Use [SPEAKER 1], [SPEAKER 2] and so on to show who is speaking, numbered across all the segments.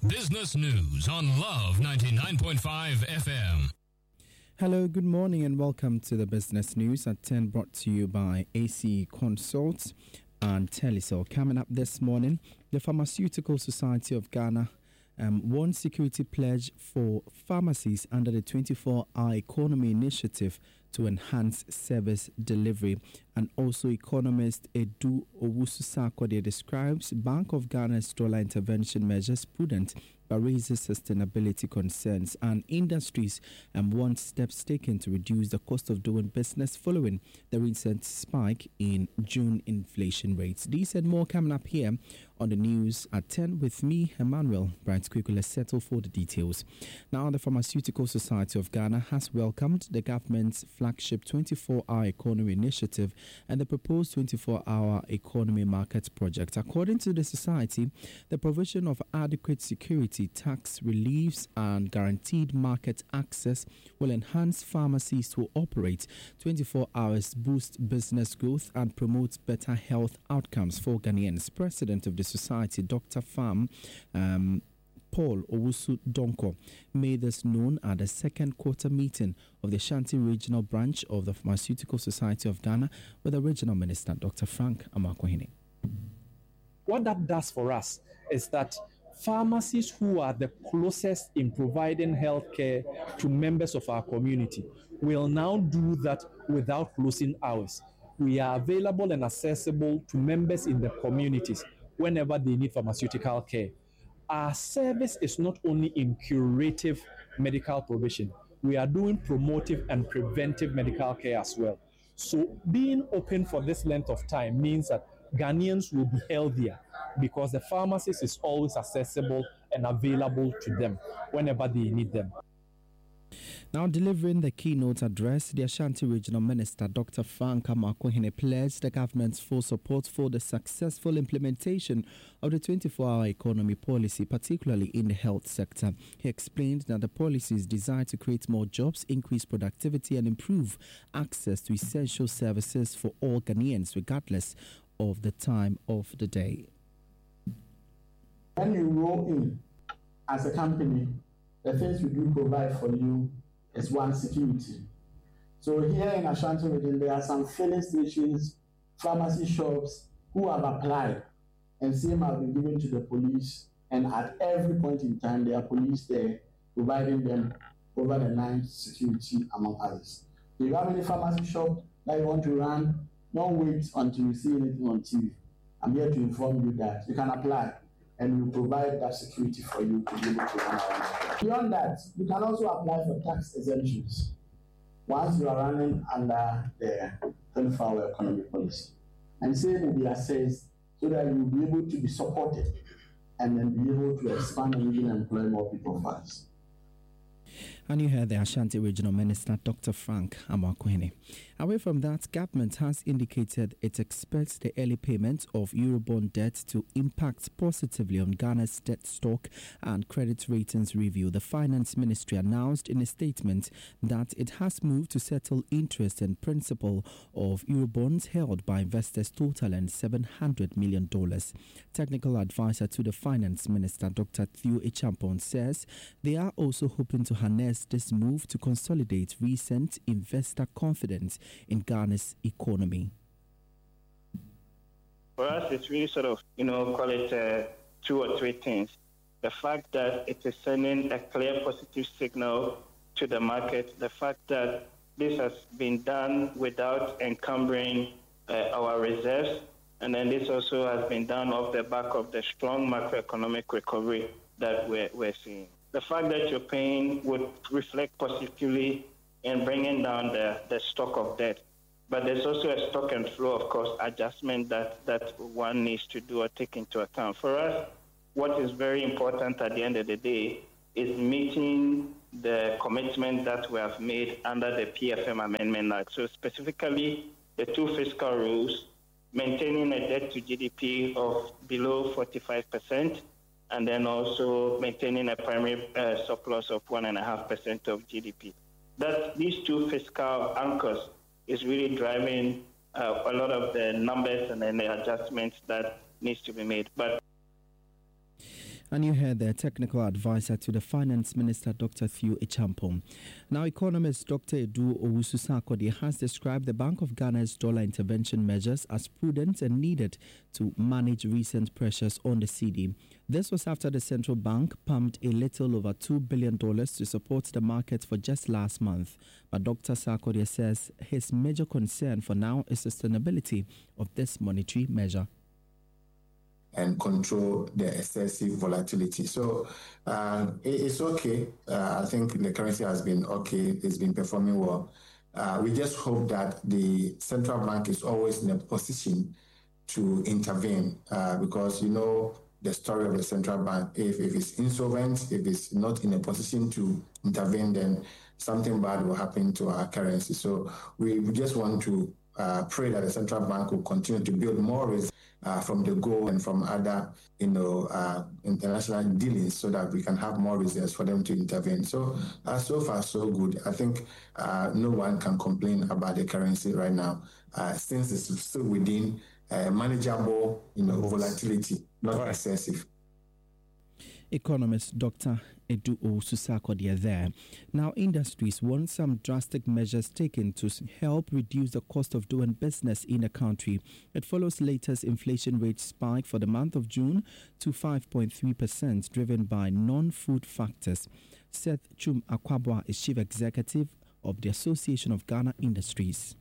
[SPEAKER 1] Business News on Love 99.5 FM.
[SPEAKER 2] Hello, good morning and welcome to the Business News at 10, brought to you by AC Consults and Telecel. Coming up this morning, the Pharmaceutical Society of Ghana won security pledge for pharmacies under the 24-hour economy initiative to enhance service delivery. And also economist Edu Owusu-Sarkodie describes Bank of Ghana's dollar intervention measures prudent but raises sustainability concerns, and industries want steps taken to reduce the cost of doing business following the recent spike in June inflation rates. These and more coming up here on the news at 10 with me, Emmanuel Bright. Quickly, let's settle for the details. Now, the Pharmaceutical Society of Ghana has welcomed the government's flagship 24-hour economy initiative and the proposed 24-hour economy market project. According to the society, the provision of adequate security, tax reliefs and guaranteed market access will enhance pharmacies to operate 24 hours, boost business growth and promote better health outcomes for Ghanaians. President of the society, Dr. Pham Paul Owusu-Donkor, made this known at the second quarter meeting of the Ashanti Regional Branch of the Pharmaceutical Society of Ghana with the Regional Minister, Dr. Frank Amakwa-Hene.
[SPEAKER 3] What that does for us is that pharmacists who are the closest in providing healthcare to members of our community will now do that without closing hours. We are available and accessible to members in the communities whenever they need pharmaceutical care. Our service is not only in curative medical provision, we are doing promotive and preventive medical care as well. So being open for this length of time means that Ghanaians will be healthier because the pharmacist is always accessible and available to them whenever they need them.
[SPEAKER 2] Now, delivering the keynote address, the Ashanti Regional Minister, Dr. Frank Amakwa-Hene, pledged the government's full support for the successful implementation of the 24-hour economy policy, particularly in the health sector. He explained that the policy is designed to create more jobs, increase productivity, and improve access to essential services for all Ghanaians, regardless of the time of the day.
[SPEAKER 4] When you roll in as a company, the things we do provide for you is one, security. So here in Ashanti region, there are some filling stations, pharmacy shops who have applied, and same have been given to the police. And at every point in time, there are police there providing them over the night security, among others. If you have any pharmacy shop that you want to run, don't wait until you see anything on TV. I'm here to inform you that you can apply and we will provide that security for you to be able to run around. Beyond that, you can also apply for tax exemptions once you are running under the 24-hour economy policy. And same will be assessed so that you will be able to be supported and then be able to expand and even employ more people for us.
[SPEAKER 2] And you heard the Ashanti Regional Minister, Dr. Frank Amakwa-Hene. Away from that, government has indicated it expects the early payment of Eurobond debt to impact positively on Ghana's debt stock and credit ratings review. The Finance Ministry announced in a statement that it has moved to settle interest and principal of Eurobonds held by investors totaling $700 million. Technical advisor to the Finance Minister, Dr. Theo Echampong, says they are also hoping to harness this move to consolidate recent investor confidence in Ghana's economy.
[SPEAKER 5] For us, it's really sort of, call it 2 or 3 things. The fact that it is sending a clear positive signal to the market, the fact that this has been done without encumbering our reserves, and then this also has been done off the back of the strong macroeconomic recovery that we're seeing. The fact that you're paying would reflect positively in bringing down the stock of debt. But there's also a stock and flow, of course, adjustment that one needs to do or take into account. For us, what is very important at the end of the day is meeting the commitment that we have made under the PFM Amendment Act. So specifically, the 2 fiscal rules, maintaining a debt to GDP of below 45%, and then also maintaining a primary surplus of 1.5% of GDP. That these 2 fiscal anchors is really driving a lot of the numbers and then the adjustments that needs to be made. But
[SPEAKER 2] And you heard the technical advisor to the Finance Minister, Dr. Theo Echampong. Now, economist Dr. Edu Owusu-Sarkodie has described the Bank of Ghana's dollar intervention measures as prudent and needed to manage recent pressures on the cedi. This was after the central bank pumped a little over $2 billion to support the market for just last month. But Dr. Sarkodie says his major concern for now is sustainability of this monetary measure
[SPEAKER 6] and control the excessive volatility. So it's okay. I think the currency has been okay. It's been performing well. We just hope that the central bank is always in a position to intervene because, you know, the story of the central bank, if it's insolvent, if it's not in a position to intervene, then something bad will happen to our currency. So we just want to pray that the central bank will continue to build more risk from the goal and from other, international dealings, so that we can have more reserves for them to intervene. So, so far so good. I think no one can complain about the currency right now, since it's still within manageable, volatility, not excessive.
[SPEAKER 2] Economist Dr. Edu Owusu-Sarkodie there. Now, industries want some drastic measures taken to help reduce the cost of doing business in the country. It follows latest inflation rate spike for the month of June to 5.3%, driven by non-food factors. Seth Chum Akwabwa is Chief Executive of the Association of Ghana Industries.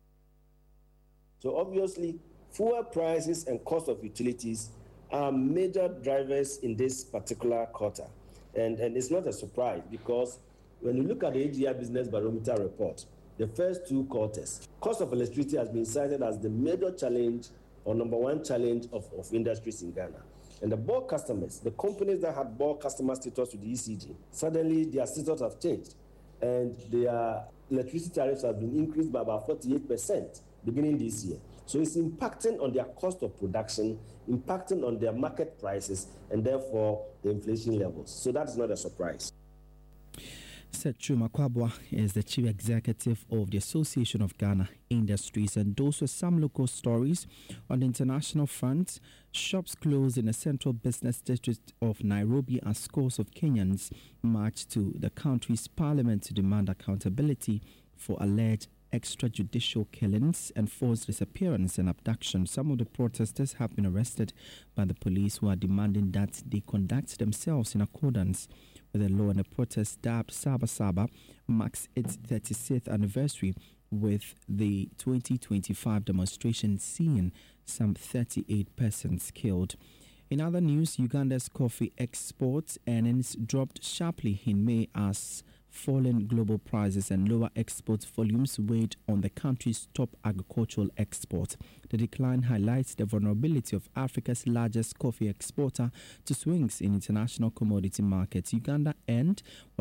[SPEAKER 7] So obviously, fuel prices and cost of utilities are major drivers in this particular quarter. And it's not a surprise, because when you look at the AGI Business Barometer report, the first two quarters, cost of electricity has been cited as the major challenge or number one challenge of industries in Ghana. And the bulk customers, the companies that had bulk customer status with the ECG, suddenly their status have changed. And their electricity tariffs have been increased by about 48% beginning this year. So it's impacting on their cost of production, impacting on their market prices, and therefore the inflation levels. So that's not a surprise.
[SPEAKER 2] Seth Chum Akwabwa is the Chief Executive of the Association of Ghana Industries. And those were some local stories. On the international front, shops closed in the central business district of Nairobi as scores of Kenyans marched to the country's parliament to demand accountability for alleged extrajudicial killings and forced disappearance and abduction. Some of the protesters have been arrested by the police, who are demanding that they conduct themselves in accordance with the law. And the protest dubbed Saba Saba marks its 36th anniversary, with the 2025 demonstration seeing some 38 persons killed. In other news, Uganda's coffee export earnings dropped sharply in May as falling global prices and lower export volumes weighed on the country's top agricultural export. The decline highlights the vulnerability of Africa's largest coffee exporter to swings in international commodity markets. Uganda earned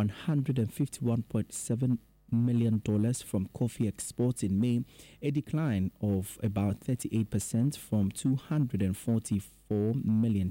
[SPEAKER 2] $151.7 million from coffee exports in May, a decline of about 38% from $244 million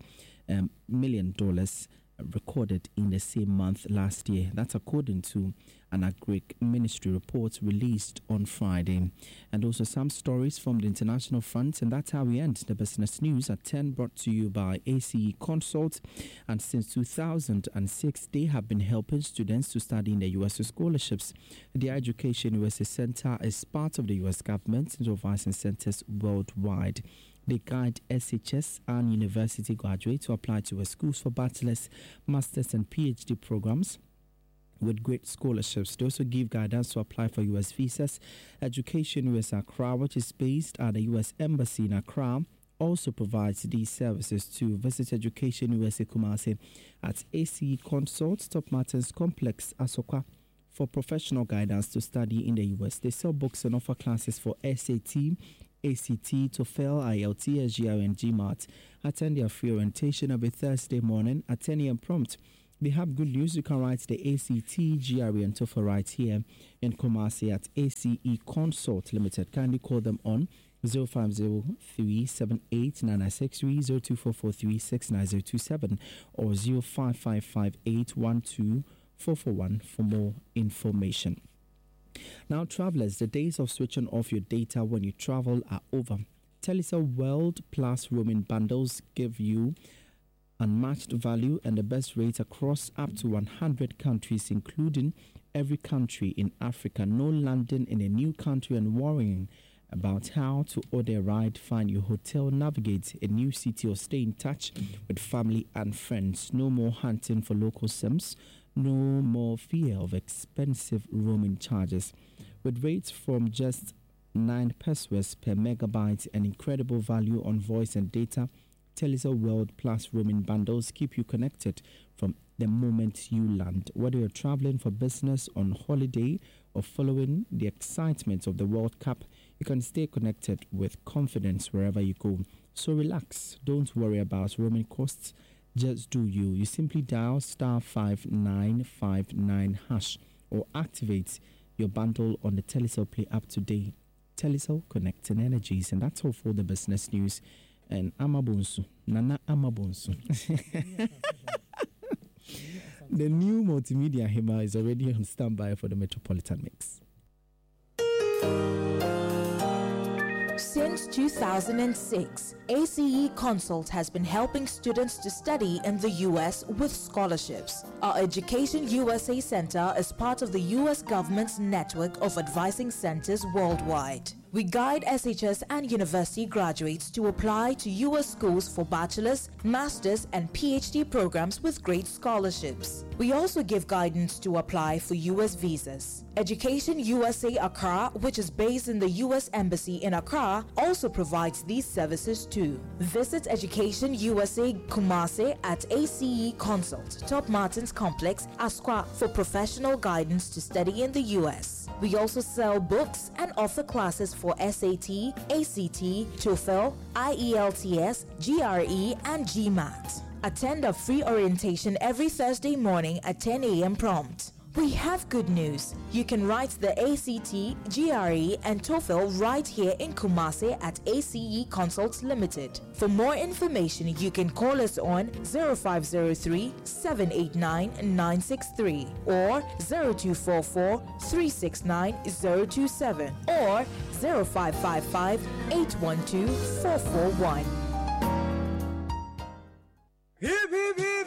[SPEAKER 2] recorded in the same month last year. That's according to an Agric Ministry report released on Friday. And also some stories from the international front, and that's how we end the business news at 10, brought to you by ACE Consult. And since 2006, they have been helping students to study in the US with scholarships. The Education USA Center is part of the US government and advising centers worldwide. They guide SHS and university graduates to apply to schools for bachelor's, master's, and PhD programs with great scholarships. They also give guidance to apply for U.S. visas. Education USA Accra, which is based at the U.S. Embassy in Accra, also provides these services. To visit Education USA Kumasi at ACE Consult, Top Martins Complex, Asokwa, for professional guidance to study in the U.S. They sell books and offer classes for SAT, ACT, TOEFL, IELTS, SGR, and GMAT. Attend their free orientation every Thursday morning at 10 a.m. prompt. They have good news. You can write the ACT, GRE, and TOEFL right here in Kumasi at ACE Consult Limited. Kindly call them on 0503-789963, 0244369027, or 0555812441 for more information. Now, travelers, the days of switching off your data when you travel are over. Telecel World Plus roaming bundles give you unmatched value and the best rates across up to 100 countries, including every country in Africa. No landing in a new country and worrying about how to order a ride, find your hotel, navigate a new city, or stay in touch with family and friends. No more hunting for local SIMs. No more fear of expensive roaming charges. With rates from just 9 pesos per megabyte and incredible value on voice and data, Telecel World Plus roaming bundles keep you connected from the moment you land. Whether you're traveling for business, on holiday, or following the excitement of the World Cup, you can stay connected with confidence wherever you go. So relax. Don't worry about roaming costs. Just do you. You simply dial *5959# or activate your bundle on the Telecel Play app today. Telecel, connecting energies. And that's all for the business news. And Amabonsu, Nana Amabonsu. The new multimedia Hima is already on standby for the Metropolitan Mix.
[SPEAKER 8] Since 2006, ACE Consult has been helping students to study in the U.S. with scholarships. Our Education USA Center is part of the U.S. government's network of advising centers worldwide. We guide SHS and university graduates to apply to U.S. schools for bachelor's, master's, and PhD programs with great scholarships. We also give guidance to apply for U.S. visas. Education USA Accra, which is based in the U.S. Embassy in Accra, also provides these services too. Visit Education USA Kumasi at ACE Consult, Top Martins Complex, Asqua, for professional guidance to study in the U.S. We also sell books and offer classes for SAT, ACT, TOEFL, IELTS, GRE, and GMAT. Attend a free orientation every Thursday morning at 10 a.m. prompt. We have good news. You can write the ACT, GRE, and TOEFL right here in Kumasi at ACE Consults Limited. For more information, you can call us on 0503-789-963 or 0244-369-027 or 0555-812-441.
[SPEAKER 9] Hip, hip, hip.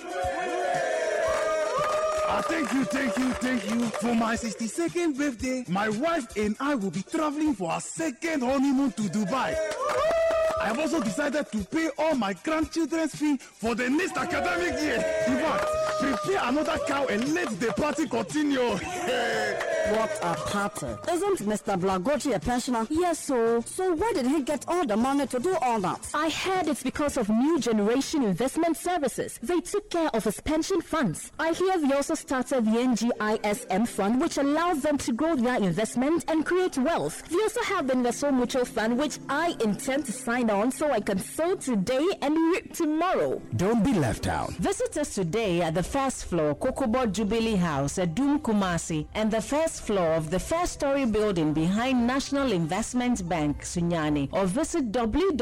[SPEAKER 9] Thank you. For my 62nd birthday, my wife and I will be traveling for our second honeymoon to Dubai. I have also decided to pay all my grandchildren's fee for the next academic year. In fact, prepare another cow and let the party continue.
[SPEAKER 10] What a party. Isn't Mr. Blagochi a pensioner?
[SPEAKER 11] Yes, so
[SPEAKER 10] where did he get all the money to do all that?
[SPEAKER 11] I heard it's because of New Generation Investment Services. They took care of his pension funds. I hear they also started the NGISM fund, which allows them to grow their investment and create wealth. They also have the Investor Mutual Fund, which I intend to sign on so I can sow today and reap tomorrow.
[SPEAKER 12] Don't be left out.
[SPEAKER 13] Visit us today at the first floor, Kokobo Jubilee House at Doom Kumasi, and the first floor of the first-story building behind National Investment Bank, Sunyani, or visit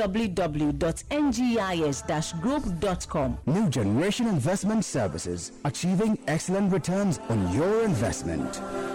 [SPEAKER 13] www.ngis-group.com.
[SPEAKER 12] New Generation Investment Services, achieving excellent returns on your investment.